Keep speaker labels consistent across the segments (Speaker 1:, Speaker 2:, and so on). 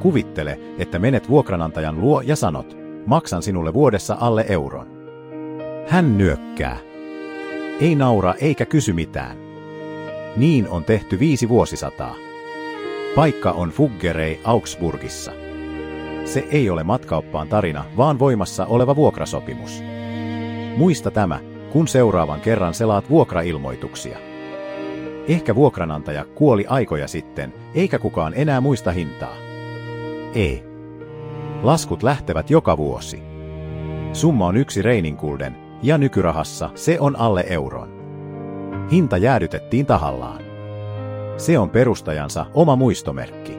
Speaker 1: Kuvittele, että menet vuokranantajan luo ja sanot, maksan sinulle vuodessa alle euron. Hän nyökkää. Ei naura eikä kysy mitään. Niin on tehty 5 vuosisataa. Paikka on Fuggerei Augsburgissa. Se ei ole matkaoppaan tarina, vaan voimassa oleva vuokrasopimus. Muista tämä, kun seuraavan kerran selaat vuokrailmoituksia. Ehkä vuokranantaja kuoli aikoja sitten, eikä kukaan enää muista hintaa. Ei. Laskut lähtevät joka vuosi. Summa on 1 Reiningulden, ja nykyrahassa se on alle euron. Hinta jäädytettiin tahallaan. Se on perustajansa oma muistomerkki.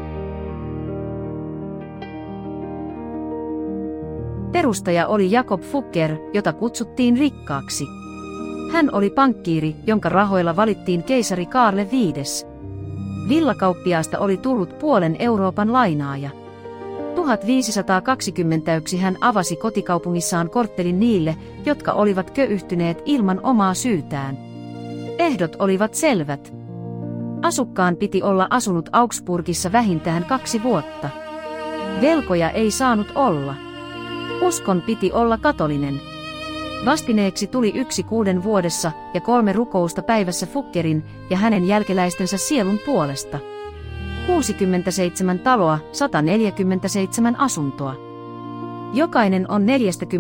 Speaker 2: Perustaja oli Jakob Fugger, jota kutsuttiin rikkaaksi. Hän oli pankkiiri, jonka rahoilla valittiin keisari Kaarle V. Villakauppiaasta oli tullut puolen Euroopan lainaaja. 1521 hän avasi kotikaupungissaan korttelin niille, jotka olivat köyhtyneet ilman omaa syytään. Ehdot olivat selvät. Asukkaan piti olla asunut Augsburgissa vähintään 2 vuotta. Velkoja ei saanut olla. Uskon piti olla katolinen. Vastineeksi tuli 1 6 vuodessa ja 3 rukousta päivässä Fuggerin ja hänen jälkeläistensä sielun puolesta. 67 taloa, 147 asuntoa. Jokainen on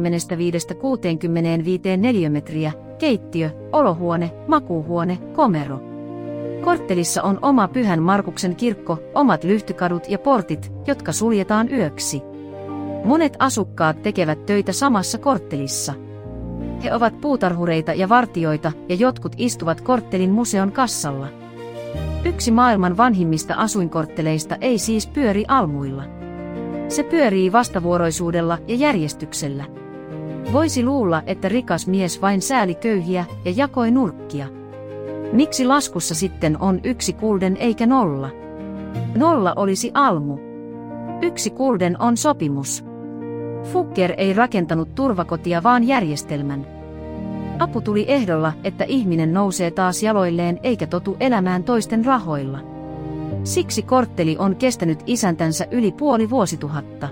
Speaker 2: 45–65 neliömetriä, keittiö, olohuone, makuuhuone, komero. Korttelissa on oma Pyhän Markuksen kirkko, omat lyhtykadut ja portit, jotka suljetaan yöksi. Monet asukkaat tekevät töitä samassa korttelissa. He ovat puutarhureita ja vartijoita ja jotkut istuvat korttelin museon kassalla. Yksi maailman vanhimmista asuinkortteleista ei siis pyöri almuilla. Se pyörii vastavuoroisuudella ja järjestyksellä. Voisi luulla, että rikas mies vain sääli köyhiä ja jakoi nurkkia. Miksi laskussa sitten on 1 gulden eikä 0? 0 olisi almu. 1 gulden on sopimus. Fugger ei rakentanut turvakotia vaan järjestelmän. Apu tuli ehdolla, että ihminen nousee taas jaloilleen eikä totu elämään toisten rahoilla. Siksi kortteli on kestänyt isäntänsä yli puoli vuosituhatta.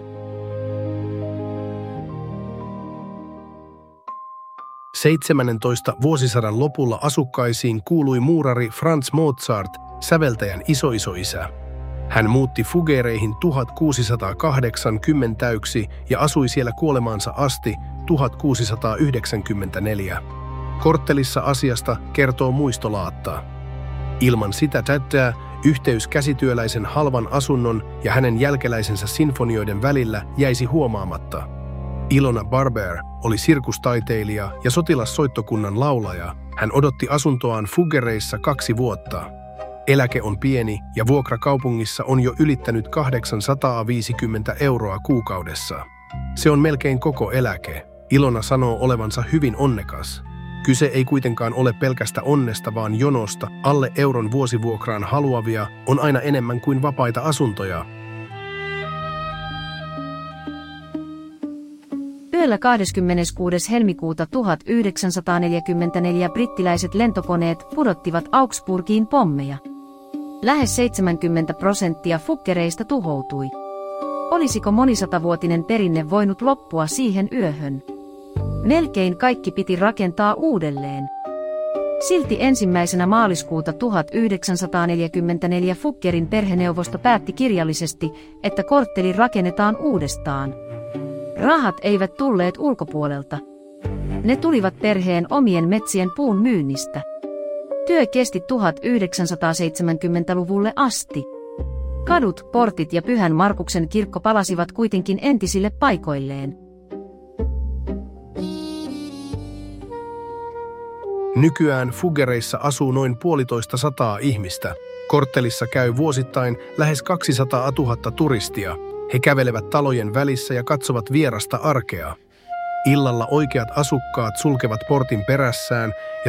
Speaker 3: 17. vuosisadan lopulla asukkaisiin kuului muurari Franz Mozart, säveltäjän isoisoisä. Hän muutti Fuggereihin 1681 ja asui siellä kuolemaansa asti 1694. Korttelissa asiasta kertoo muistolaatta. Ilman sitä tätä yhteys käsityöläisen halvan asunnon ja hänen jälkeläisensä sinfonioiden välillä jäisi huomaamatta. Ilona Barber oli sirkustaiteilija ja sotilassoittokunnan laulaja. Hän odotti asuntoaan Fuggereissa 2 vuotta. Eläke on pieni ja vuokra kaupungissa on jo ylittänyt 850 € kuukaudessa. Se on melkein koko eläke. Ilona sanoo olevansa hyvin onnekas. Kyse ei kuitenkaan ole pelkästä onnesta, vaan jonosta. Alle euron vuosivuokraan haluavia on aina enemmän kuin vapaita asuntoja.
Speaker 2: Yöllä 26. helmikuuta 1944 brittiläiset lentokoneet pudottivat Augsburgiin pommeja. Lähes 70% Fuggereista tuhoutui. Olisiko monisatavuotinen perinne voinut loppua siihen yöhön? Melkein kaikki piti rakentaa uudelleen. Silti 1. maaliskuuta 1944 Fuggerin perheneuvosto päätti kirjallisesti, että kortteli rakennetaan uudestaan. Rahat eivät tulleet ulkopuolelta. Ne tulivat perheen omien metsien puun myynnistä. Työ kesti 1970-luvulle asti. Kadut, portit ja Pyhän Markuksen kirkko palasivat kuitenkin entisille paikoilleen.
Speaker 3: Nykyään Fuggereissa asuu noin 150 ihmistä. Korttelissa käy vuosittain lähes 200 000 turistia. He kävelevät talojen välissä ja katsovat vierasta arkea. Illalla oikeat asukkaat sulkevat portin perässään ja